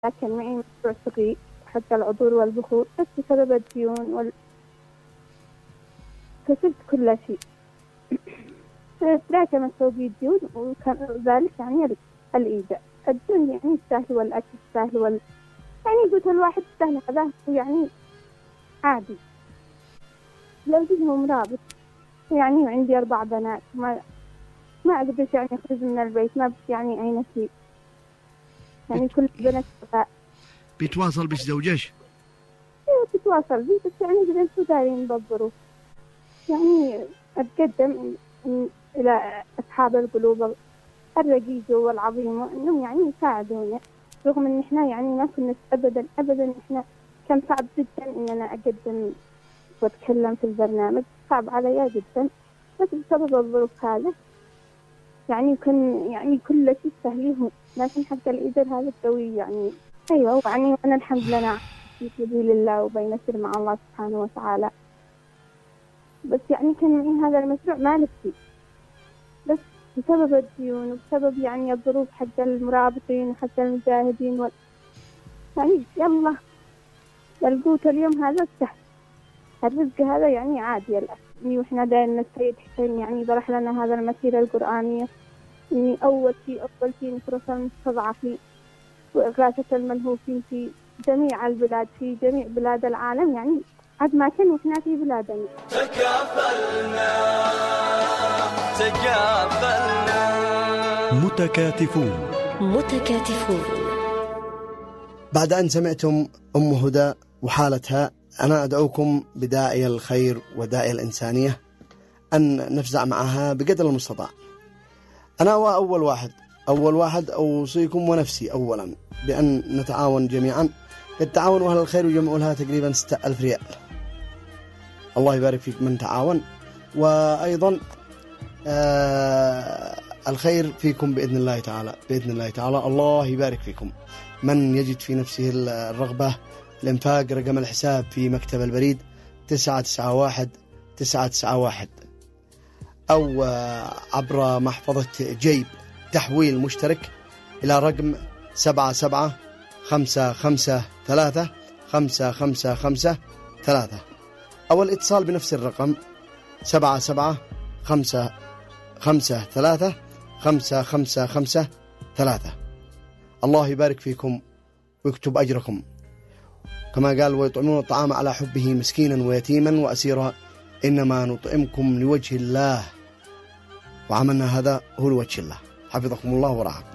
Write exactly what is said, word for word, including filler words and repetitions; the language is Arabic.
لكن معي مشروع صغير حتى العطور والبخور، بس بسبب الديون وال كسبت كل شيء. تراكمت فوقي الديون، وكان ذلك يعني الإيجاء الديون يعني السهل والأكل السهل وال يعني قلت الواحد سهل هذا يعني عادي. لو جزمه مرابط يعني وعندي أربع بنات، ما ما أقدر يعني أخرج من البيت، ما بس يعني أي شيء يعني كل بنات بيتواصل بش زوجش؟ ايوه بيتواصل بي، بس يعني بدنا شو دايرين بالظروف يعني أتقدم إلى أصحاب القلوب الرقيقة والعظيمة إنهم يعني يساعدوني، رغم إن إحنا يعني ما كنا أبدا أبدا إحنا كان صعب جدا إن أنا أقدم وأتكلم في البرنامج، صعب عليا جدا، بس بسبب الظروف هذا يعني كان يعني كل شيء سهليه، لكن حتى الإيجار هذا قوي يعني. أيوة يعني أنا الحمد لله في سبيل الله وبين سر مع الله سبحانه وتعالى، بس يعني كان معي هذا المشروع ما نفسي، بس بسبب الديون وبسبب يعني الظروف حق المرابطين وحق المجاهدين وال... يعني يلا القوت اليوم هذا سهل، الرزق هذا يعني عادي الأسمي. وإحنا دائما السيد حسين يعني ضرح لنا هذا المسيرة القرآنية، إني أول شيء أول شيء نصرة المستضعفين وإغاثة الملهوفين في جميع البلاد، في جميع بلاد العالم، يعني عد ما كان وإحنا في بلادنا تكافلنا تكافلنا. متكاتفون متكاتفون. بعد أن سمعتم أم هدى وحالتها، أنا أدعوكم بداعي الخير وداعي الإنسانية أن نفزع معها بقدر المستطاع. أنا أول واحد أول واحد أوصيكم ونفسي أولا بأن نتعاون جميعا. التعاون وأهل الخير يجمعوا لها تقريبا ستة ألف ريال. الله يبارك فيك من تعاون، وأيضا آه الخير فيكم بإذن الله تعالى بإذن الله تعالى. الله يبارك فيكم. من يجد في نفسه الرغبة الإنفاق، رقم الحساب في مكتب البريد تسعة تسعة واحد تسعة تسعة واحد، أو عبر محفظة جيب تحويل مشترك إلى رقم سبعة سبعة خمسة خمسة ثلاثة خمسة خمسة خمسة ثلاثة، أو الاتصال بنفس الرقم سبعة سبعة خمسة خمسة ثلاثة خمسة خمسة خمسة ثلاثة. الله يبارك فيكم ويكتب أجركم. كما قال: ويطعمون الطعام على حبه مسكينا ويتيما وأسيرا إنما نطعمكم لوجه الله، وعملنا هذا هو لوجه الله. حفظكم الله ورعاكم.